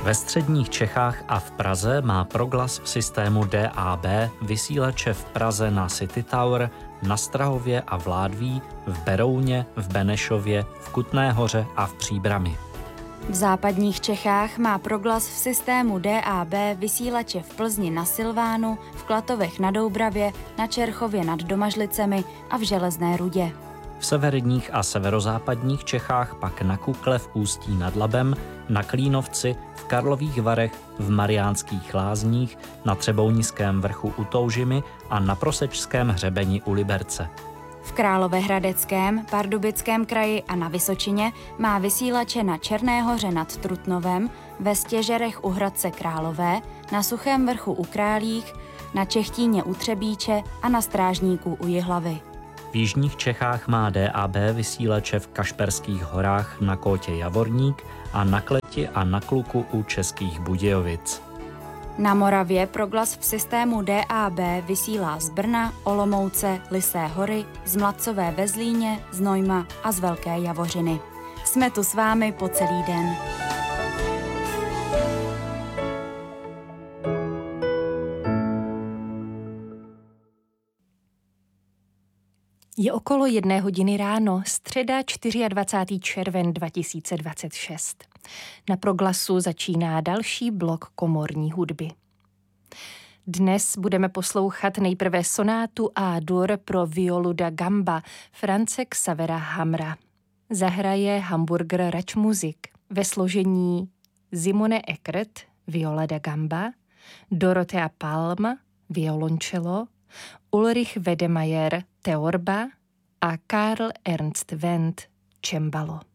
Ve středních Čechách a v Praze má Proglas v systému DAB vysílače v Praze na City Tower, na Strahově a v Ládví, v Berouně, v Benešově, v Kutné Hoře a v Příbrami. V západních Čechách má Proglas v systému DAB vysílače v Plzni na Silvánu, v Klatovech na Doubravě, na Čerchově nad Domažlicemi a v Železné Rudě. V severních a severozápadních Čechách pak na Kukle v Ústí nad Labem, na Klínovci, v Karlových Varech, v Mariánských Lázních, na Třebounickém vrchu u Toužimy a na Prosečském hřebeni u Liberce. V Královéhradeckém, Pardubickém kraji a na Vysočině má vysílače na Černé Hoře nad Trutnovem, ve Stěžerech u Hradce Králové, na Suchém vrchu u Králích, na Čechtíně u Třebíče a na Strážníku u Jihlavy. V jižních Čechách má DAB vysílače v Kašperských horách na Kótě Javorník a na Kleti a na Kluku u Českých Budějovic. Na Moravě Proglas v systému DAB vysílá z Brna, Olomouce, Lysé hory, z Mladcové ve Zlíně, z Nojma a z Velké Javořiny. Jsme tu s vámi po celý den. Je okolo 1 hodiny ráno, středa 24. červen 2026. Na Proglasu začíná další blok komorní hudby. Dnes budeme poslouchat nejprve sonátu A-dur pro violu da gamba France Xavera Hamra. Zahraje Hamburger Račmuzik ve složení Simone Eckert, viola da gamba, Dorothea Palm, violoncello, Ulrich Wedemeyer, teorba a Karl Ernst Wendt, cembalo.